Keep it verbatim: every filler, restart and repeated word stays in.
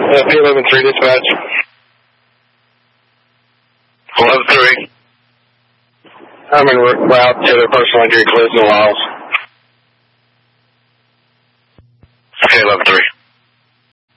Uh, P eleven three dispatch. eleven three. I'm en route to the personal injury collision loss.